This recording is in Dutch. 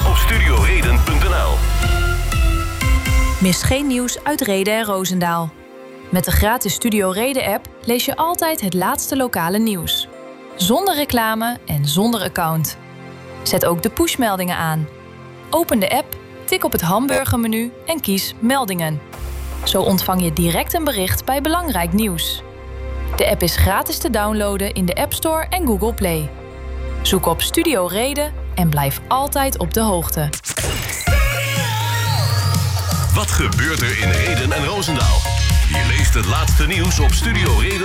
op studioreden.nl. Mis geen nieuws uit Rheden en Roosendaal. Met de gratis Studio Reden-app lees je altijd het laatste lokale nieuws. Zonder reclame en zonder account. Zet ook de pushmeldingen aan. Open de app, tik op het hamburgermenu en kies Meldingen. Zo ontvang je direct een bericht bij belangrijk nieuws. De app is gratis te downloaden in de App Store en Google Play. Zoek op Studio Reden en blijf altijd op de hoogte. Wat gebeurt er in Rheden en Roosendaal? Je leest het laatste nieuws op studioreden.nl.